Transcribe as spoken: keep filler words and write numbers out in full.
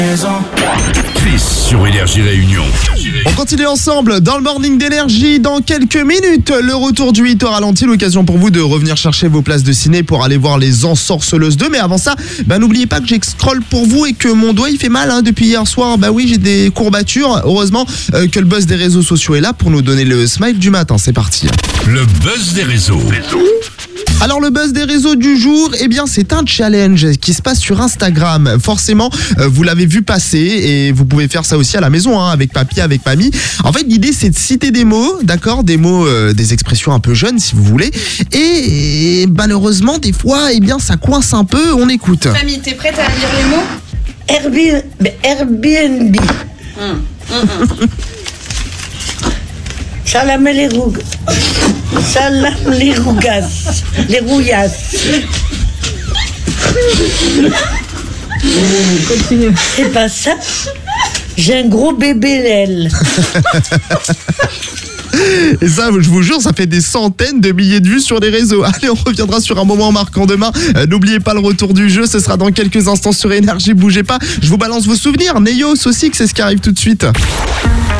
Chris sur Énergie Réunion. On continue ensemble dans le morning d'énergie dans quelques minutes. Le retour du huit au ralenti, l'occasion pour vous de revenir chercher vos places de ciné pour aller voir Les Ensorceleuses deux. Mais avant ça, bah, n'oubliez pas que j'ai scroll pour vous et que mon doigt il fait mal hein, depuis hier soir. Bah oui, j'ai des courbatures. Heureusement euh, que le buzz des réseaux sociaux est là pour nous donner le smile du matin. C'est parti. Le buzz des réseaux. Alors le buzz des réseaux du jour, eh bien c'est un challenge qui se passe sur Instagram. Forcément, euh, vous l'avez vu passer et vous pouvez faire ça aussi à la maison, hein, avec papy, avec mamie. En fait, l'idée c'est de citer des mots, d'accord, des mots, euh, des expressions un peu jeunes si vous voulez. Et, et malheureusement, des fois, eh bien ça coince un peu. On écoute. Famille, t'es prête à lire les mots? Airbnb. Airbnb. Hum, hum, hum. Salam les rougas. Salam les rougas. Les rouillasses. Continue. C'est pas ça. J'ai un gros bébé l'aile. Et ça, je vous jure, ça fait des centaines de milliers de vues sur les réseaux. Allez, on reviendra sur un moment marquant demain. Euh, n'oubliez pas le retour du jeu, ce sera dans quelques instants sur Énergie. Bougez pas, je vous balance vos souvenirs. Neos aussi, que c'est ce qui arrive tout de suite.